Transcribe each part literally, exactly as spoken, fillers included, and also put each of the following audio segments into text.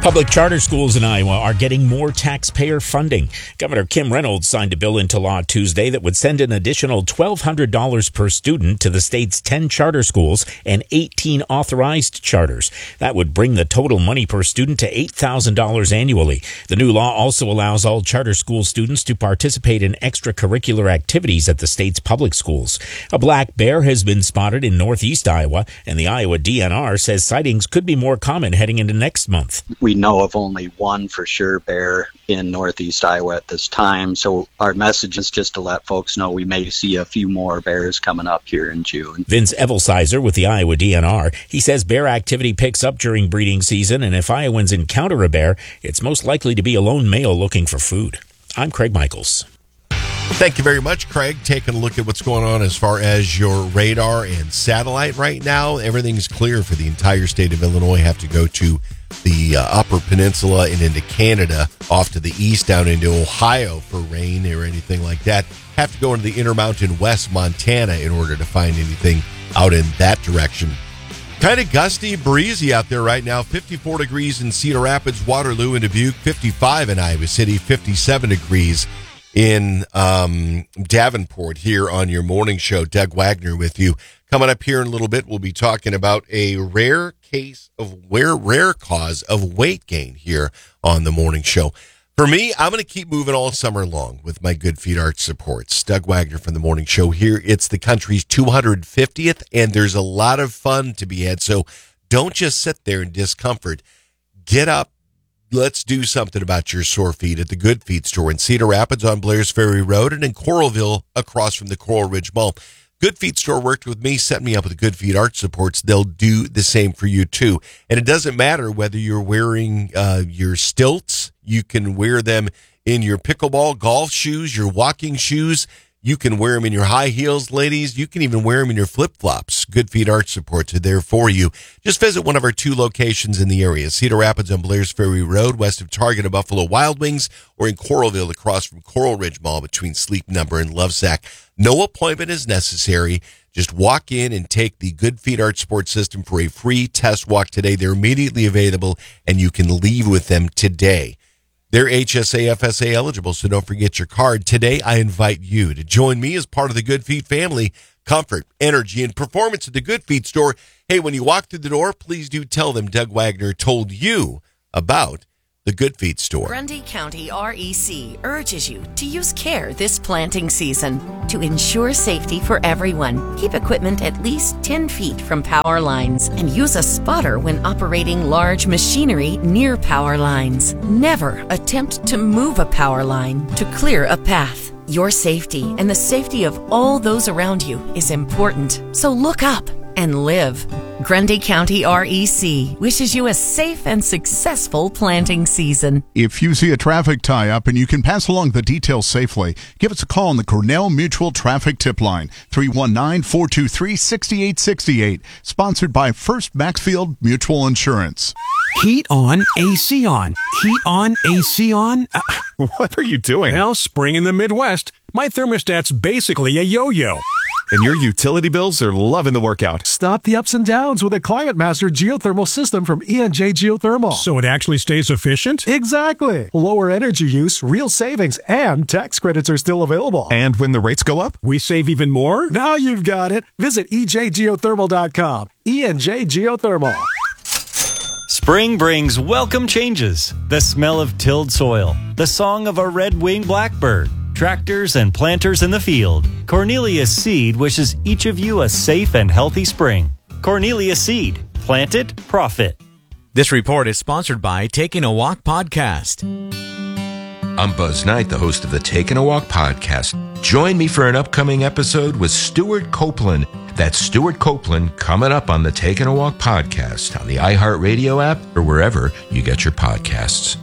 Public charter schools in Iowa are getting more taxpayer funding. Governor Kim Reynolds signed a bill into law Tuesday that would send an additional twelve hundred dollars per student to the state's ten charter schools and eighteen authorized charters. That would bring the total money per student to eight thousand dollars annually. The new law also allows all charter school students to participate in extracurricular activities at the state's public schools. A black bear has been spotted in northeast Iowa, and the Iowa D N R says sightings could be more common heading into next month. We know of only one for sure bear in northeast Iowa at this time, so our message is just to let folks know we may see a few more bears coming up here in June. Vince Evelsizer with the Iowa D N R, he says bear activity picks up during breeding season, and if Iowans encounter a bear, it's most likely to be a lone male looking for food. I'm Craig Michaels. Thank you very much, Craig. Taking a look at what's going on as far as your radar and satellite right now. Everything's clear for the entire state of Illinois. Have to go to the uh, Upper Peninsula and into Canada, off to the east down into Ohio for rain or anything like that. Have to go into the Intermountain West Montana in order to find anything out in that direction. Kind of gusty, breezy out there right now. fifty-four degrees in Cedar Rapids, Waterloo, and Dubuque. fifty-five in Iowa City. fifty-seven degrees in um, Davenport here on your morning show. Doug Wagner with you. Coming up here in a little bit, we'll be talking about a rare case of rare, rare cause of weight gain here on the morning show. For me, I'm going to keep moving all summer long with my Good Feet Arch supports. Doug Wagner from the morning show here. It's the country's two hundred fiftieth, and there's a lot of fun to be had. So don't just sit there in discomfort. Get up. Let's do something about your sore feet at the Good Feet store in Cedar Rapids on Blair's Ferry Road and in Coralville across from the Coral Ridge Mall. Good Feet store worked with me, set me up with the Good Feet Arch supports. They'll do the same for you too. And it doesn't matter whether you're wearing uh, your stilts. You can wear them in your pickleball golf shoes, your walking shoes. You can wear them in your high heels, ladies. You can even wear them in your flip-flops. Good Feet Arch supports are there for you. Just visit one of our two locations in the area, Cedar Rapids on Blair's Ferry Road, west of Target and Buffalo Wild Wings, or in Coralville across from Coral Ridge Mall between Sleep Number and Lovesack. No appointment is necessary. Just walk in and take the Good Feet Arch Support System for a free test walk today. They're immediately available, and you can leave with them today. They're H S A F S A eligible, so don't forget your card. Today, I invite you to join me as part of the Good Feet family. Comfort, energy, and performance at the Good Feet store. Hey, when you walk through the door, please do tell them Doug Wagner told you about the Good Feet store. Grundy County R E C urges you to use care this planting season to ensure safety for everyone. Keep equipment at least ten feet from power lines and use a spotter when operating large machinery near power lines. Never attempt to move a power line to clear a path. Your safety and the safety of all those around you is important. So look up and live. Grundy County R E C wishes you a safe and successful planting season. If you see a traffic tie-up and you can pass along the details safely, give us a call on the Cornell Mutual Traffic Tip Line, three one nine, four two three, six eight six eight, sponsored by First Maxfield Mutual Insurance. Heat on, A C on. Heat on, A C on. Uh, what are you doing? Well, spring in the Midwest. My thermostat's basically a yo-yo. And your utility bills are loving the workout. Stop the ups and downs with a Climate Master geothermal system from E and J Geothermal. So it actually stays efficient? Exactly. Lower energy use, real savings, and tax credits are still available. And when the rates go up, we save even more? Now you've got it. Visit E J geothermal dot com. E and J Geothermal. Spring brings welcome changes. The smell of tilled soil. The song of a red-winged blackbird. Tractors and planters in the field. Cornelius Seed wishes each of you a safe and healthy spring. Cornelius Seed. Plant it, profit. This report is sponsored by Taking a Walk Podcast. I'm Buzz Knight, the host of the Taking a Walk Podcast. Join me for an upcoming episode with Stuart Copeland. That's Stuart Copeland coming up on the Taking a Walk Podcast on the iHeartRadio app or wherever you get your podcasts.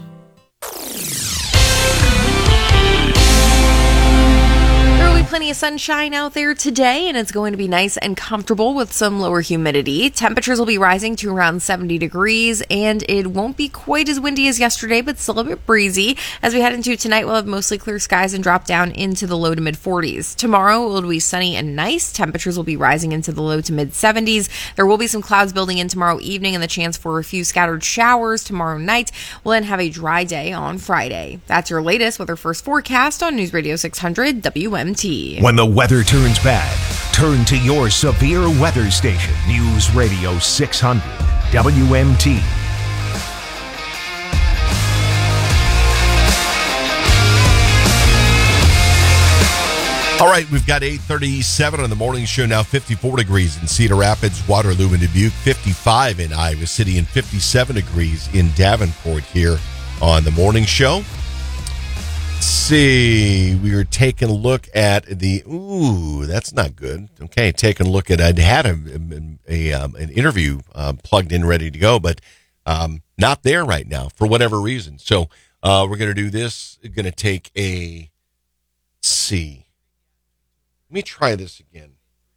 plenty of sunshine out there today, and it's going to be nice and comfortable with some lower humidity. Temperatures will be rising to around seventy degrees, and it won't be quite as windy as yesterday, but still a bit breezy. As we head into tonight, we'll have mostly clear skies and drop down into the low to mid forties. Tomorrow, it will be sunny and nice. Temperatures will be rising into the low to mid seventies. There will be some clouds building in tomorrow evening and the chance for a few scattered showers tomorrow night. We'll then have a dry day on Friday. That's your latest weather first forecast on News Radio six hundred W M T. When the weather turns bad, turn to your severe weather station, News Radio six hundred W M T. All right, we've got eight thirty-seven on the morning show now, fifty-four degrees in Cedar Rapids, Waterloo, and Dubuque, fifty-five in Iowa City, and fifty-seven degrees in Davenport here on the morning show. Let's see, we were taking a look at the, ooh, that's not good. Okay, taking a look at, I'd had a, a, um, an interview uh, plugged in, ready to go, but um, not there right now for whatever reason. So uh, we're going to do this, we're going to take a, let's see. Let me try this again.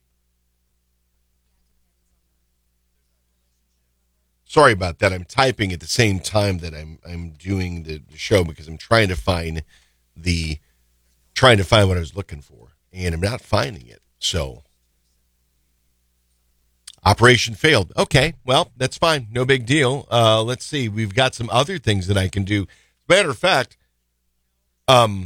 Sorry about that. I'm typing at the same time that I'm I'm doing the, the show because I'm trying to find the trying to find what I was looking for, and I'm not finding it. So operation failed. Okay, well, that's fine. No big deal. Uh, let's see. We've got some other things that I can do. Matter of fact, um.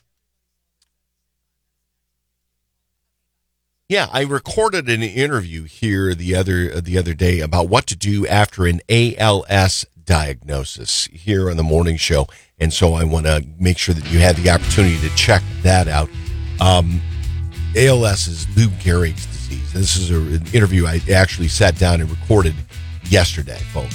Yeah, I recorded an interview here the other the other day about what to do after an A L S diagnosis here on the morning show, and so I want to make sure that you had the opportunity to check that out. Um, A L S is Lou Gehrig's disease. This is a, an interview I actually sat down and recorded yesterday, folks.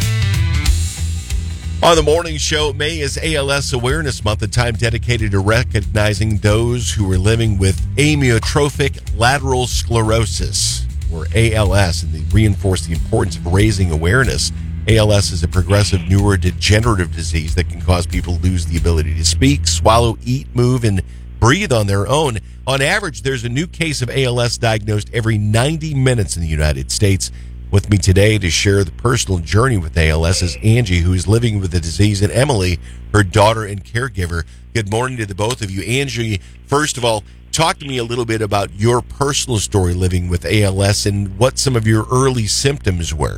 On the morning show, May is A L S Awareness Month, a time dedicated to recognizing those who are living with amyotrophic lateral sclerosis, or A L S, and they reinforce the importance of raising awareness. A L S is a progressive neurodegenerative disease that can cause people to lose the ability to speak, swallow, eat, move, and breathe on their own. On average, there's a new case of A L S diagnosed every ninety minutes in the United States. With me today to share the personal journey with A L S is Angie, who is living with the disease, and Emily, her daughter and caregiver. Good morning to the both of you. Angie, first of all, talk to me a little bit about your personal story living with A L S and what some of your early symptoms were.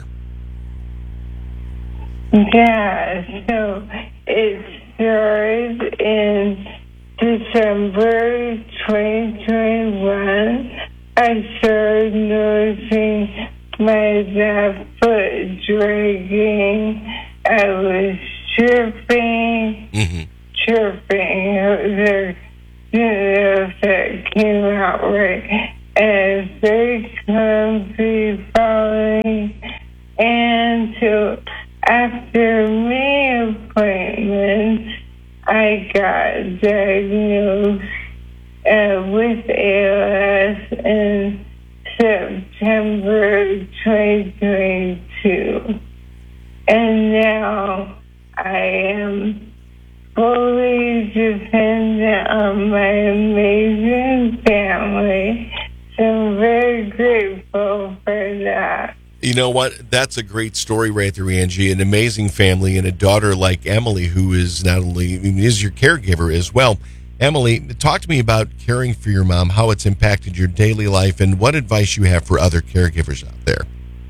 Yeah, so it started in December twenty twenty-one. I started noticing my left foot dragging. I was tripping, mm-hmm. tripping. I didn't know if that came out right. And very clumsy falling. And so after many appointments, I got diagnosed uh, with A L S and September twenty twenty-two, and now I am fully dependent on my amazing family, so I'm very grateful for that. You know what? That's a great story right there, Angie. An amazing family and a daughter like Emily, who is not only is your caregiver as well. Emily, talk to me about caring for your mom, how it's impacted your daily life, and what advice you have for other caregivers out there.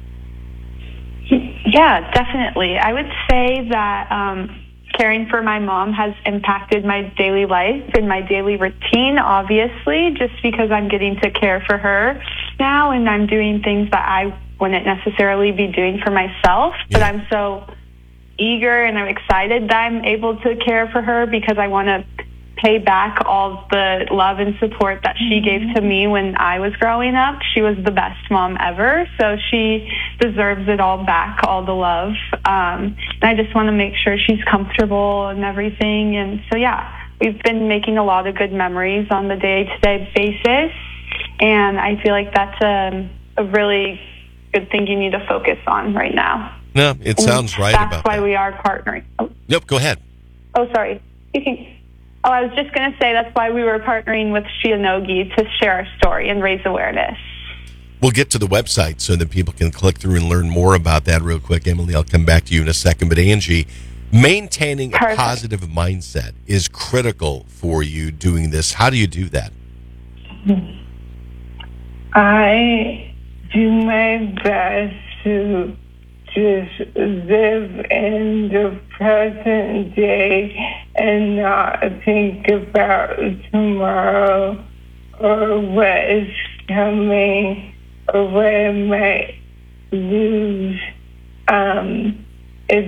Yeah, definitely. I would say that um, caring for my mom has impacted my daily life and my daily routine, obviously, just because I'm getting to care for her now, and I'm doing things that I wouldn't necessarily be doing for myself, but yeah. I'm so eager and I'm excited that I'm able to care for her because I want to pay back all the love and support that she gave to me when I was growing up. She was the best mom ever, so she deserves it all back, all the love. Um, and I just want to make sure she's comfortable and everything. And so, yeah, we've been making a lot of good memories on the day-to-day basis, and I feel like that's a, a really good thing you need to focus on right now. No, it and sounds right that's about why that. we are partnering. Oh. Yep, go ahead. Oh, sorry. You can... Oh, I was just going to say that's why we were partnering with Shionogi to share our story and raise awareness. We'll get to the website so that people can click through and learn more about that real quick. Emily, I'll come back to you in a second. But Angie, maintaining a Perfect. positive mindset is critical for you doing this. How do you do that? I do my best to just live in the present day and not think about tomorrow or what is coming or what I might lose. Um,